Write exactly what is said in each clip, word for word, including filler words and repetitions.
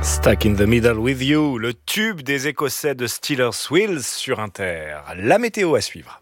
Stuck in the Middle with You, le tube des Écossais de Steelers Wheels sur Inter. La météo à suivre.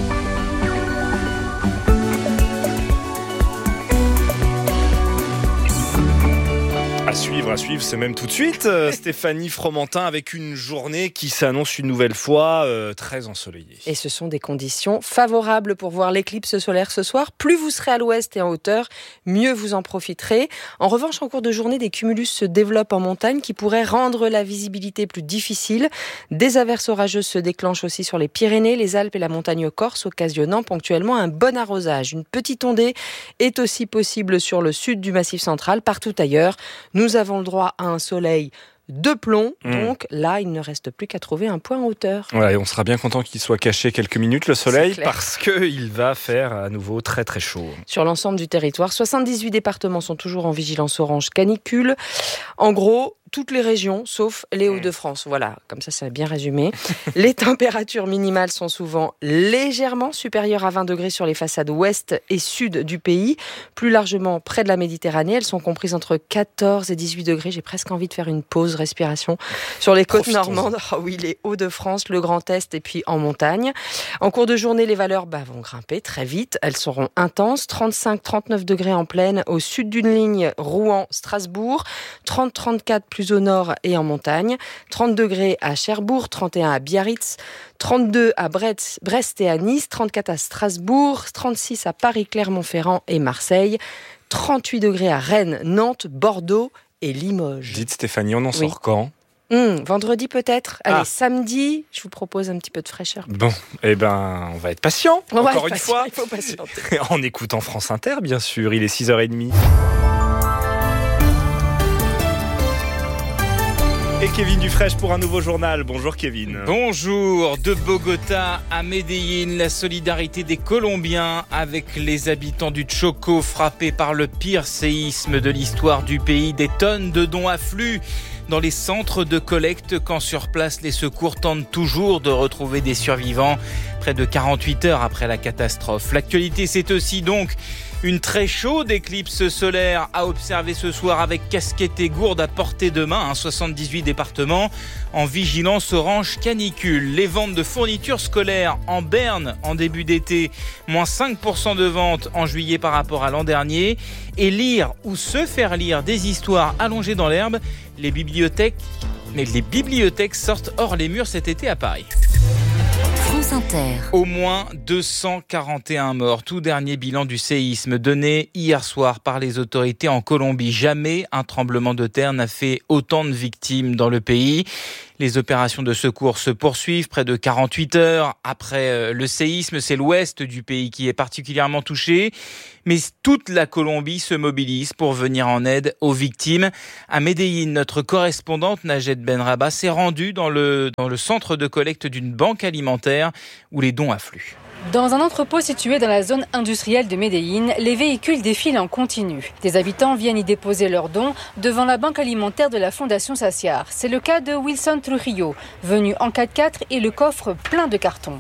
À suivre, à suivre, c'est même tout de suite. Euh, Stéphanie Fromentin avec une journée qui s'annonce une nouvelle fois euh, très ensoleillée. Et ce sont des conditions favorables pour voir l'éclipse solaire ce soir. Plus vous serez à l'ouest et en hauteur, mieux vous en profiterez. En revanche, en cours de journée, des cumulus se développent en montagne qui pourraient rendre la visibilité plus difficile. Des averses orageuses se déclenchent aussi sur les Pyrénées, les Alpes et la montagne corse, occasionnant ponctuellement un bon arrosage. Une petite ondée est aussi possible sur le sud du Massif central. Partout ailleurs, nous avons le droit à un soleil de plomb, mmh. donc là, il ne reste plus qu'à trouver un point en hauteur. Ouais, et on sera bien content qu'il soit caché quelques minutes, le soleil, parce qu'il va faire à nouveau très très chaud. Sur l'ensemble du territoire, soixante-dix-huit départements sont toujours en vigilance orange canicule. En gros, toutes les régions, sauf les Hauts-de-France. Voilà, comme ça, c'est bien résumé. Les températures minimales sont souvent légèrement supérieures à vingt degrés sur les façades ouest et sud du pays. Plus largement, près de la Méditerranée, elles sont comprises entre quatorze et dix-huit degrés. J'ai presque envie de faire une pause respiration sur les côtes Profitons. normandes. Oh oui, les Hauts-de-France, le Grand Est et puis en montagne. En cours de journée, les valeurs bah, vont grimper très vite. Elles seront intenses. trente-cinq à trente-neuf degrés en plaine au sud d'une ligne Rouen-Strasbourg. trente à trente-quatre plus au nord et en montagne. trente degrés à Cherbourg, trente et un à Biarritz, trente-deux à Brest, Brest et à Nice, trente-quatre à Strasbourg, trente-six à Paris, Clermont-Ferrand et Marseille, trente-huit degrés à Rennes, Nantes, Bordeaux et Limoges. Dites Stéphanie, on en sort oui. quand ? Mmh, vendredi peut-être. Allez, ah. samedi, je vous propose un petit peu de fraîcheur. Bon, eh ben, on va être patient, on encore une patient, fois. Il faut patienter. En écoutant France Inter, bien sûr, il est six heures trente. Et Kevin Dufresne pour un nouveau journal. Bonjour Kevin. Bonjour. De Bogota à Medellín, la solidarité des Colombiens avec les habitants du Chocó frappés par le pire séisme de l'histoire du pays. Des tonnes de dons affluent dans les centres de collecte quand sur place les secours tentent toujours de retrouver des survivants près de quarante-huit heures après la catastrophe. L'actualité, c'est aussi donc une très chaude éclipse solaire à observer ce soir avec casquette et gourde à portée de main. Hein, soixante-dix-huit départements en vigilance orange canicule. Les ventes de fournitures scolaires en berne en début d'été, moins cinq pour cent de ventes en juillet par rapport à l'an dernier. Et lire ou se faire lire des histoires allongées dans l'herbe, les bibliothèques, mais les bibliothèques sortent hors les murs cet été à Paris. France Inter. Au moins deux cent quarante et un morts, tout dernier bilan du séisme donné hier soir par les autorités en Colombie. Jamais un tremblement de terre n'a fait autant de victimes dans le pays. Les opérations de secours se poursuivent près de quarante-huit heures après le séisme. C'est l'ouest du pays qui est particulièrement touché. Mais toute la Colombie se mobilise pour venir en aide aux victimes. À Medellín, notre correspondante Najed Benraba s'est rendue dans le, dans le centre de collecte d'une banque alimentaire où les dons affluent. Dans un entrepôt situé dans la zone industrielle de Medellín, les véhicules défilent en continu. Des habitants viennent y déposer leurs dons devant la banque alimentaire de la Fondation Saciar. C'est le cas de Wilson Trujillo, venu en quatre-quatre et le coffre plein de cartons.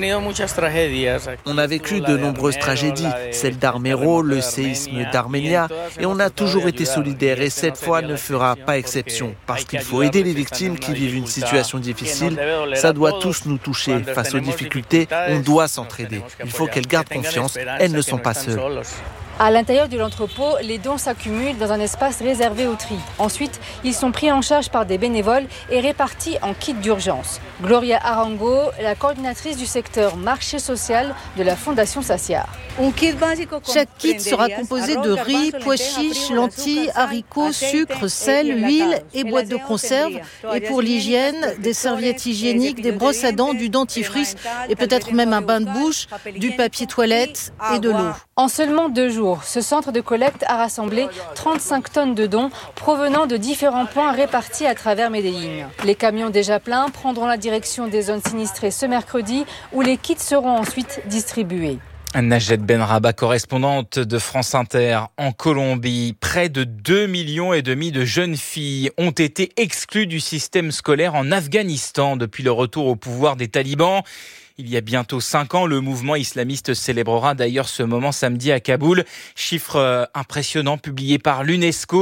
On a vécu de nombreuses tragédies, celle d'Armero, le séisme d'Arménia, et on a toujours été solidaires et cette fois ne fera pas exception. Parce qu'il faut aider les victimes qui vivent une situation difficile, ça doit tous nous toucher. Face aux difficultés, on doit s'entraider. Il faut qu'elles gardent confiance, elles ne sont pas seules. À l'intérieur de l'entrepôt, les dons s'accumulent dans un espace réservé au tri. Ensuite, ils sont pris en charge par des bénévoles et répartis en kits d'urgence. Gloria Arango, la coordinatrice du secteur marché social de la Fondation Saciar. Chaque kit sera composé de riz, pois chiches, lentilles, haricots, sucre, sel, huile et boîtes de conserve. Et pour l'hygiène, des serviettes hygiéniques, des brosses à dents, du dentifrice et peut-être même un bain de bouche, du papier toilette et de l'eau. En seulement deux jours, ce centre de collecte a rassemblé trente-cinq tonnes de dons provenant de différents points répartis à travers Medellín. Les camions déjà pleins prendront la direction des zones sinistrées ce mercredi où les kits seront ensuite distribués. Najed Benraba, correspondante de France Inter en Colombie. Près de deux millions et demi de jeunes filles ont été exclues du système scolaire en Afghanistan depuis le retour au pouvoir des talibans. Il y a bientôt cinq ans, le mouvement islamiste célébrera d'ailleurs ce moment samedi à Kaboul. Chiffre impressionnant publié par l'UNESCO.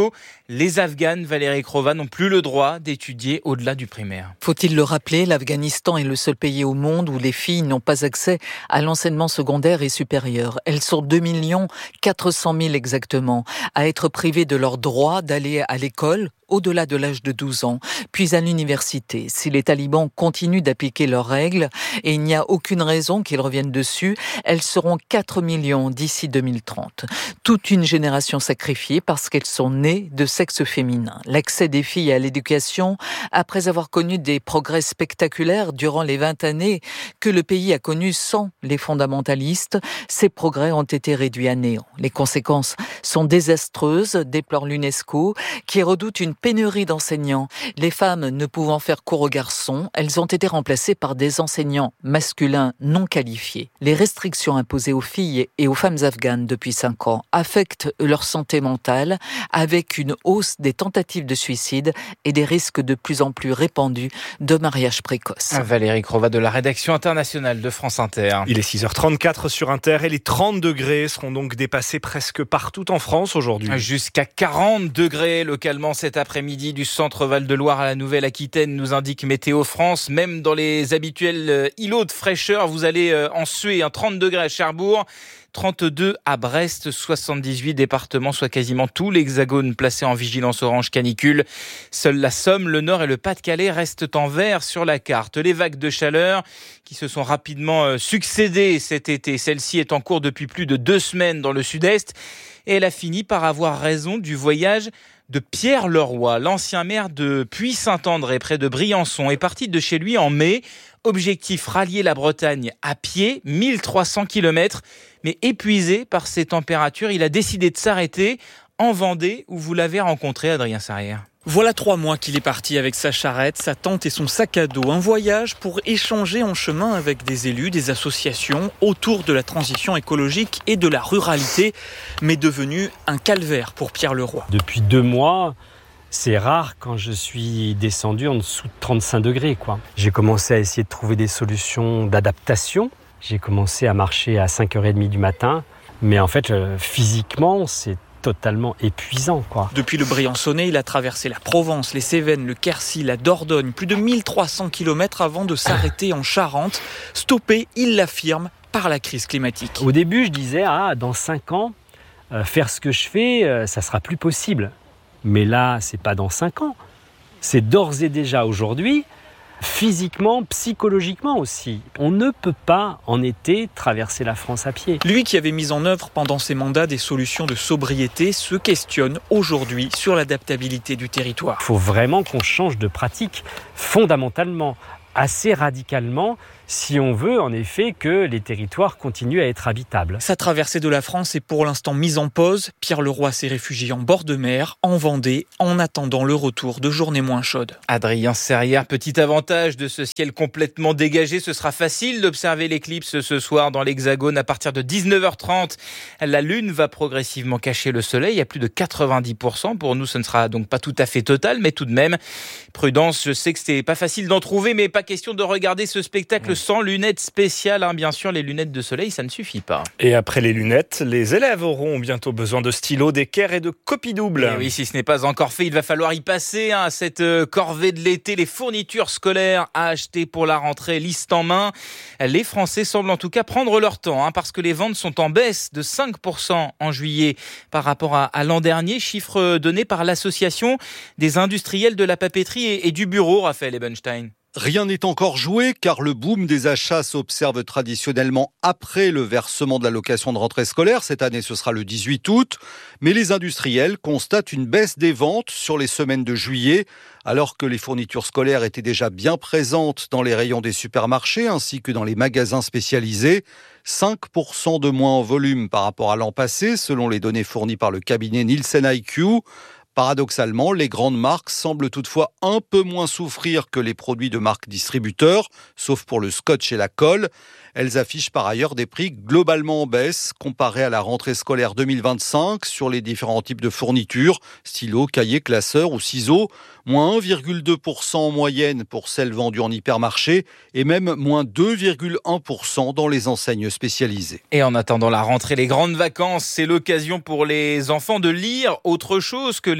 Les Afghanes, Valérie Crova, n'ont plus le droit d'étudier au-delà du primaire. Faut-il le rappeler, l'Afghanistan est le seul pays au monde où les filles n'ont pas accès à l'enseignement secondaire et supérieur. Elles sont deux millions quatre cent mille exactement à être privées de leur droit d'aller à l'école au-delà de l'âge de douze ans, puis à l'université. Si les talibans continuent d'appliquer leurs règles, et il n'y a aucune raison qu'ils reviennent dessus, elles seront quatre millions d'ici deux mille trente. Toute une génération sacrifiée parce qu'elles sont nées de sexe féminin. L'accès des filles à l'éducation, après avoir connu des progrès spectaculaires durant les vingt années que le pays a connus sans les fondamentalistes, ces progrès ont été réduits à néant. Les conséquences sont désastreuses, déplore l'UNESCO, qui redoute une pénurie d'enseignants. Les femmes ne pouvant faire cours aux garçons, elles ont été remplacées par des enseignants masculins non qualifiés. Les restrictions imposées aux filles et aux femmes afghanes depuis cinq ans affectent leur santé mentale, avec une hausse des tentatives de suicide et des risques de plus en plus répandus de mariage précoce. Valérie Crova de la rédaction internationale de France Inter. Il est six heures trente-quatre sur Inter et les trente degrés seront donc dépassés presque partout en France aujourd'hui. Jusqu'à quarante degrés localement cet après-midi du centre Val-de-Loire à la Nouvelle-Aquitaine, nous indique Météo France. Même dans les habituels îlots de fraîcheur, vous allez en suer. trente degrés à Cherbourg, trente-deux à Brest, soixante-dix-huit départements, soit quasiment tout l'Hexagone placé en vigilance orange canicule. Seule la Somme, le Nord et le Pas-de-Calais restent en vert sur la carte. Les vagues de chaleur qui se sont rapidement succédées cet été, celle-ci est en cours depuis plus de deux semaines dans le sud-est et elle a fini par avoir raison du voyage de Pierre Leroy. L'ancien maire de Puy-Saint-André, près de Briançon, est parti de chez lui en mai. Objectif, rallier la Bretagne à pied, mille trois cents kilomètres. Mais épuisé par ces températures, il a décidé de s'arrêter en Vendée, où vous l'avez rencontré, Adrien Sarrière. Voilà trois mois qu'il est parti avec sa charrette, sa tente et son sac à dos. Un voyage pour échanger en chemin avec des élus, des associations autour de la transition écologique et de la ruralité, mais devenu un calvaire pour Pierre Leroy. Depuis deux mois, c'est rare quand je suis descendu en dessous de trente-cinq degrés, quoi. J'ai commencé à essayer de trouver des solutions d'adaptation. J'ai commencé à marcher à cinq heures trente du matin, mais en fait, euh, physiquement, c'est totalement épuisant, quoi. Depuis le Briançonnais, il a traversé la Provence, les Cévennes, le Quercy, la Dordogne, plus de mille trois cents kilomètres avant de s'arrêter en Charente. Stoppé, il l'affirme, par la crise climatique. Au début, je disais, ah, dans cinq ans, euh, faire ce que je fais, euh, ça sera plus possible. Mais là, c'est pas dans cinq ans. C'est d'ores et déjà aujourd'hui, physiquement, psychologiquement aussi. On ne peut pas, en été, traverser la France à pied. Lui qui avait mis en œuvre pendant ses mandats des solutions de sobriété se questionne aujourd'hui sur l'adaptabilité du territoire. Il faut vraiment qu'on change de pratique fondamentalement, assez radicalement, si on veut en effet que les territoires continuent à être habitables. Sa traversée de la France est pour l'instant mise en pause. Pierre Leroy s'est réfugié en bord de mer, en Vendée, en attendant le retour de journées moins chaudes. Adrien Serrière, petit avantage de ce ciel complètement dégagé, ce sera facile d'observer l'éclipse ce soir dans l'Hexagone à partir de dix-neuf heures trente. La lune va progressivement cacher le soleil à plus de quatre-vingt-dix pour cent. Pour nous, ce ne sera donc pas tout à fait total, mais tout de même, prudence, je sais que c'est pas facile d'en trouver, mais pas question de regarder ce spectacle sans lunettes spéciales, hein. Bien sûr, les lunettes de soleil, ça ne suffit pas. Et après les lunettes, les élèves auront bientôt besoin de stylos, d'équerres et de copies doubles. Et oui, si ce n'est pas encore fait, il va falloir y passer, hein, cette corvée de l'été, les fournitures scolaires à acheter pour la rentrée, liste en main. Les Français semblent en tout cas prendre leur temps, hein, parce que les ventes sont en baisse de cinq pour cent en juillet par rapport à, à l'an dernier, chiffre donné par l'association des industriels de la papeterie et, et du bureau, Raphaël Ebenstein. Rien n'est encore joué car le boom des achats s'observe traditionnellement après le versement de l'allocation de rentrée scolaire. Cette année, ce sera le dix-huit août. Mais les industriels constatent une baisse des ventes sur les semaines de juillet, alors que les fournitures scolaires étaient déjà bien présentes dans les rayons des supermarchés ainsi que dans les magasins spécialisés. cinq pour cent de moins en volume par rapport à l'an passé, selon les données fournies par le cabinet Nielsen I Q. Paradoxalement, les grandes marques semblent toutefois un peu moins souffrir que les produits de marques distributeurs, sauf pour le scotch et la colle. Elles affichent par ailleurs des prix globalement en baisse comparés à la rentrée scolaire deux mille vingt-cinq sur les différents types de fournitures, stylos, cahiers, classeurs ou ciseaux, moins un virgule deux pour cent en moyenne pour celles vendues en hypermarché et même moins deux virgule un pour cent dans les enseignes spécialisées. Et en attendant la rentrée, les grandes vacances, c'est l'occasion pour les enfants de lire autre chose que les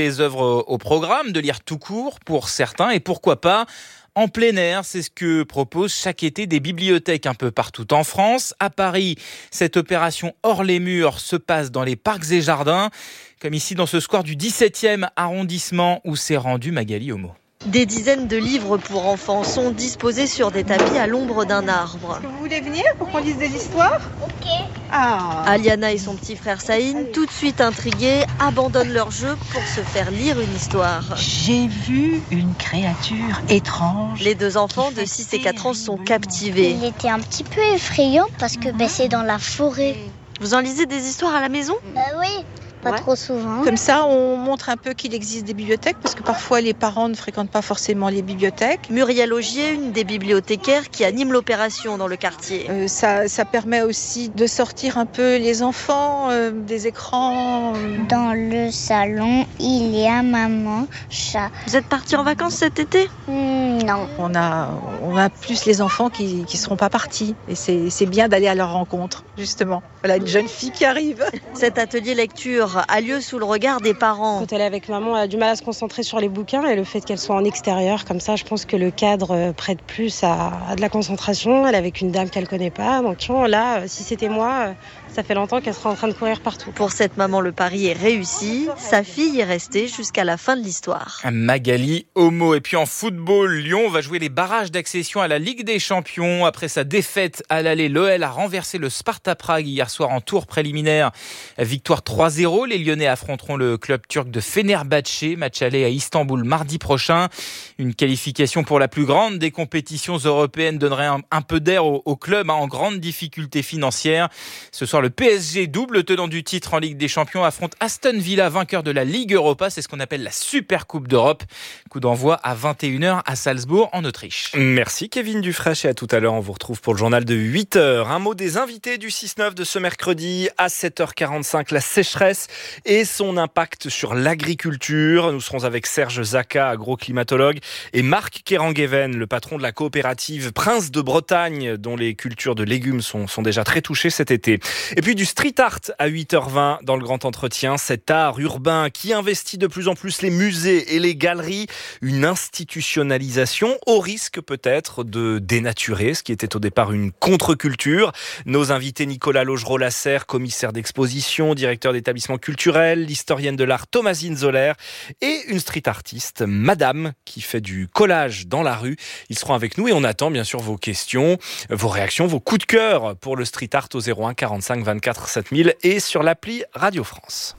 les œuvres au programme, de lire tout court pour certains et pourquoi pas en plein air. C'est ce que proposent chaque été des bibliothèques un peu partout en France. À Paris, cette opération hors les murs se passe dans les parcs et jardins, comme ici dans ce square du dix-septième arrondissement où s'est rendu Magali Homo. Des dizaines de livres pour enfants sont disposés sur des tapis à l'ombre d'un arbre. Vous voulez venir pour qu'on lise des histoires ? Ok. Ah. Aliana et son petit frère Saïn, tout de suite intrigués, abandonnent leur jeu pour se faire lire une histoire. J'ai vu une créature étrange. Les deux enfants de six et quatre ans sont captivés. Il était un petit peu effrayant parce que bah, c'est dans la forêt. Vous en lisez des histoires à la maison ? Bah oui. Pas ouais. trop souvent. Comme ça, on montre un peu qu'il existe des bibliothèques, parce que parfois les parents ne fréquentent pas forcément les bibliothèques. Muriel Augier, une des bibliothécaires qui anime l'opération dans le quartier. Euh, ça, ça permet aussi de sortir un peu les enfants euh, des écrans. Dans le salon, il y a maman, chat. Vous êtes partis en vacances cet été ? mmh, Non. On a, on a plus les enfants qui ne seront pas partis. Et c'est, c'est bien d'aller à leur rencontre, justement. Voilà une jeune fille qui arrive. Cet atelier lecture a lieu sous le regard des parents. Quand elle est avec maman, elle a du mal à se concentrer sur les bouquins et le fait qu'elle soit en extérieur, comme ça, je pense que le cadre prête plus à, à de la concentration. Elle est avec une dame qu'elle connaît pas. Donc là, si c'était moi, ça fait longtemps qu'elle serait en train de courir partout. Pour cette maman, le pari est réussi. Sa fille est restée jusqu'à la fin de l'histoire. Magali Homo. Et puis en football, Lyon va jouer les barrages d'accession à la Ligue des Champions. Après sa défaite à l'aller, l'O L a renversé le Sparta Prague hier soir en tour préliminaire. Victoire trois zéro. Les Lyonnais affronteront le club turc de Fenerbahçe. Match aller à Istanbul mardi prochain. Une qualification pour la plus grande des compétitions européennes donnerait un, un peu d'air au, au club hein, en grande difficulté financière. Ce soir, le P S G, double tenant du titre en Ligue des Champions, affronte Aston Villa, vainqueur de la Ligue Europa. C'est ce qu'on appelle la Super Coupe d'Europe. Coup d'envoi à vingt et une heures à Salzbourg, en Autriche. Merci Kevin Dufresne et à tout à l'heure. On vous retrouve pour le journal de huit heures. Un mot des invités du six neuf de ce mercredi à sept heures quarante-cinq. La sécheresse et son impact sur l'agriculture. Nous serons avec Serge Zaka, agroclimatologue, et Marc Kerangueven, le patron de la coopérative Prince de Bretagne, dont les cultures de légumes sont, sont déjà très touchées cet été. Et puis du street art à huit heures vingt dans le grand entretien, cet art urbain qui investit de plus en plus les musées et les galeries, une institutionnalisation au risque peut-être de dénaturer ce qui était au départ une contre-culture. Nos invités Nicolas Laugereau-Lasserre, commissaire d'exposition, directeur d'établissement culturel, l'historienne de l'art Thomasine Zoller et une street artiste, Madame, qui fait du collage dans la rue. Ils seront avec nous et on attend bien sûr vos questions, vos réactions, vos coups de cœur pour le street art au zéro un quarante-cinq vingt-quatre sept mille et sur l'appli Radio France.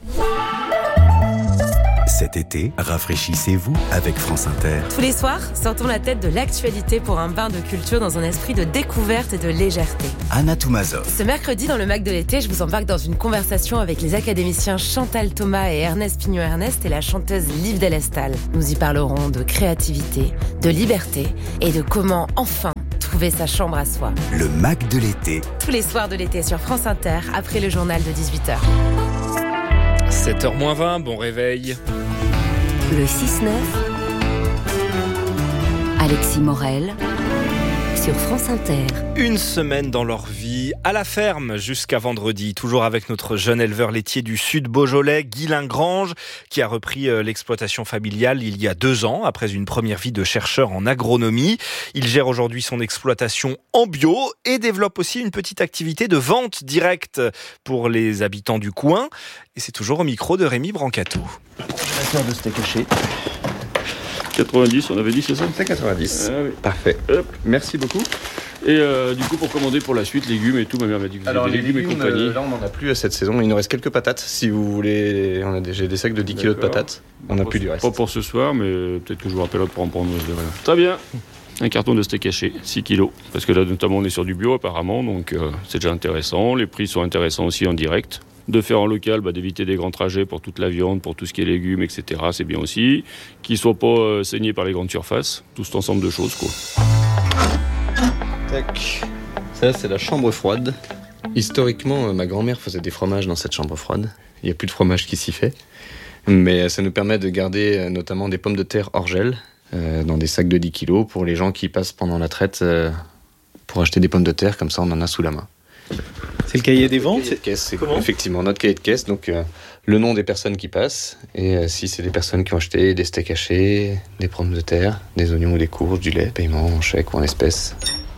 Cet été, rafraîchissez-vous avec France Inter. Tous les soirs, sortons la tête de l'actualité pour un bain de culture dans un esprit de découverte et de légèreté. Anna Toumazov. Ce mercredi, dans le Mac de l'été, je vous embarque dans une conversation avec les académiciens Chantal Thomas et Ernest Pignot-Ernest et la chanteuse Liv Delestal. Nous y parlerons de créativité, de liberté et de comment, enfin, trouver sa chambre à soi. Le Mac de l'été. Tous les soirs de l'été sur France Inter, après le journal de dix-huit heures. sept heures moins vingt, bon réveil. Le six neuf, Alexis Morel, sur France Inter. Une semaine dans leur vie, à la ferme jusqu'à vendredi, toujours avec notre jeune éleveur laitier du Sud Beaujolais, Guy Lingrange, qui a repris l'exploitation familiale il y a deux ans, après une première vie de chercheur en agronomie. Il gère aujourd'hui son exploitation en bio et développe aussi une petite activité de vente directe pour les habitants du coin. Et c'est toujours au micro de Rémi Brancato. Générateur de steak haché. quatre-vingt-dix, on avait dit, c'est ça ? C'est quatre-vingt-dix. Ah, oui. Parfait. Hop. Merci beaucoup. Et euh, du coup, pour commander pour la suite, légumes et tout, ma mère m'a dit que vous Alors, avez des les légumes, légumes, et compagnie. euh, là, on n'en a plus cette saison. Il nous reste quelques patates. Si vous voulez, on a des, j'ai des sacs de dix kilos de patates. On n'a plus du reste. Pas pour ce soir, mais peut-être que je vous rappellerai pour en prendre. Très bien. Un carton de steak haché, six kilos. Parce que là, notamment, on est sur du bio, apparemment. Donc, euh, c'est déjà intéressant. Les prix sont intéressants aussi en direct. De faire en local, bah, d'éviter des grands trajets pour toute la viande, pour tout ce qui est légumes, et cetera. C'est bien aussi. Qu'ils ne soient pas euh, saignés par les grandes surfaces. Tout cet ensemble de choses, quoi. Tac. Ça, c'est la chambre froide. Historiquement, euh, ma grand-mère faisait des fromages dans cette chambre froide. Il n'y a plus de fromage qui s'y fait. Mais ça nous permet de garder euh, notamment des pommes de terre hors gel euh, dans des sacs de dix kilos pour les gens qui passent pendant la traite euh, pour acheter des pommes de terre. Comme ça, on en a sous la main. C'est le cahier des ventes C'est le cahier de caisse, c'est effectivement notre cahier de caisse. Donc, euh, le nom des personnes qui passent, et euh, si c'est des personnes qui ont acheté des steaks hachés, des pommes de terre, des oignons ou des courges, du lait, paiement en chèque ou en espèces.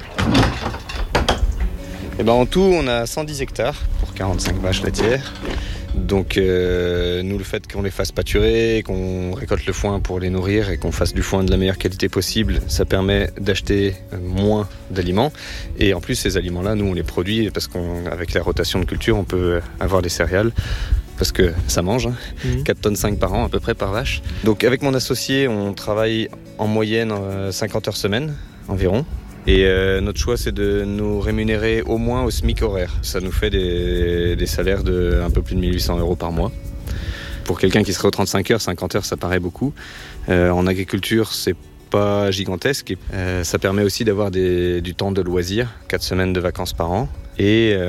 Et ben en tout, on a cent dix hectares pour quarante-cinq vaches laitières. Donc euh, nous, le fait qu'on les fasse pâturer, qu'on récolte le foin pour les nourrir et qu'on fasse du foin de la meilleure qualité possible, ça permet d'acheter moins d'aliments. Et en plus, ces aliments-là, nous, on les produit parce qu'avec la rotation de culture, on peut avoir des céréales. Parce que ça mange, hein. mmh. quatre tonnes cinq par an à peu près par vache. Donc avec mon associé, on travaille en moyenne cinquante heures semaine environ. Et euh, notre choix, c'est de nous rémunérer au moins au SMIC horaire. Ça nous fait des, des salaires de un peu plus de mille huit cents euros par mois. Pour quelqu'un qui serait aux trente-cinq heures, cinquante heures, ça paraît beaucoup. Euh, en agriculture, c'est pas gigantesque. Et, euh, ça permet aussi d'avoir des, du temps de loisirs, quatre semaines de vacances par an. Et euh,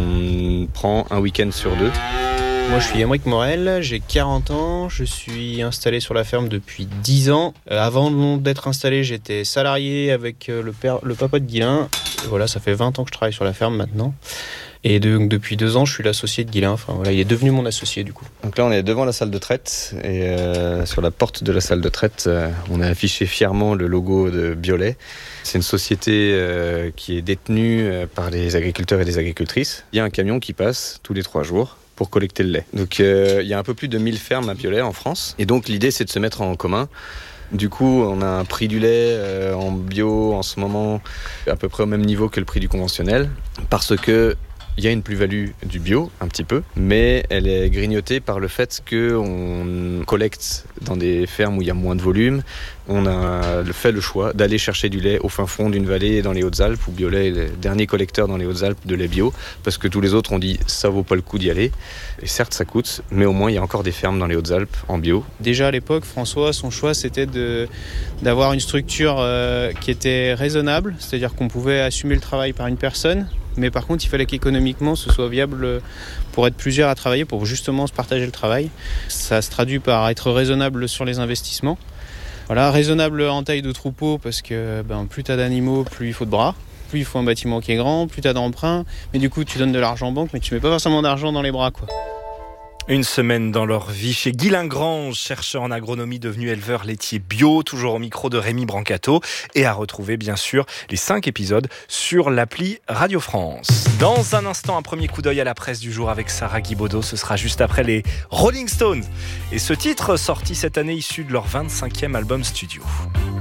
on prend un week-end sur deux. Moi, je suis Aymeric Morel, j'ai quarante ans, je suis installé sur la ferme depuis dix ans. Euh, avant d'être installé, j'étais salarié avec le, père, le papa de Guilain. Et voilà, ça fait vingt ans que je travaille sur la ferme maintenant. Et de, depuis deux ans, je suis l'associé de Guilain. Enfin, voilà, il est devenu mon associé du coup. Donc là, on est devant la salle de traite. Et euh, sur la porte de la salle de traite, euh, on a affiché fièrement le logo de Biolay. C'est une société euh, qui est détenue euh, par les agriculteurs et les agricultrices. Il y a un camion qui passe tous les trois jours pour collecter le lait. Donc euh, il y a un peu plus de mille fermes à Biolay en France. Et donc l'idée, c'est de se mettre en commun. Du coup, on a un prix du lait euh, en bio en ce moment à peu près au même niveau que le prix du conventionnel. Parce que il y a une plus-value du bio, un petit peu, mais elle est grignotée par le fait qu'on collecte dans des fermes où il y a moins de volume. On a fait le choix d'aller chercher du lait au fin fond d'une vallée dans les Hautes-Alpes, où Biolay est le dernier collecteur dans les Hautes-Alpes de lait bio, parce que tous les autres ont dit « ça vaut pas le coup d'y aller ». Et certes, ça coûte, mais au moins il y a encore des fermes dans les Hautes-Alpes en bio. Déjà à l'époque, François, son choix, c'était de, d'avoir une structure euh, qui était raisonnable, c'est-à-dire qu'on pouvait assumer le travail par une personne, mais par contre, il fallait qu'économiquement, ce soit viable pour être plusieurs à travailler, pour justement se partager le travail. Ça se traduit par être raisonnable sur les investissements. Voilà, raisonnable en taille de troupeau, parce que ben, plus tu as d'animaux, plus il faut de bras. Plus il faut un bâtiment qui est grand, plus tu as d'emprunts. Mais du coup, tu donnes de l'argent en banque, mais tu mets pas forcément d'argent dans les bras, quoi. Une semaine dans leur vie chez Guilain Grange, chercheur en agronomie devenu éleveur laitier bio, toujours au micro de Rémi Brancato, et à retrouver bien sûr les cinq épisodes sur l'appli Radio France. Dans un instant, un premier coup d'œil à la presse du jour avec Sarah Guibaudot, ce sera juste après les Rolling Stones. Et ce titre sorti cette année issu de leur vingt-cinquième album studio.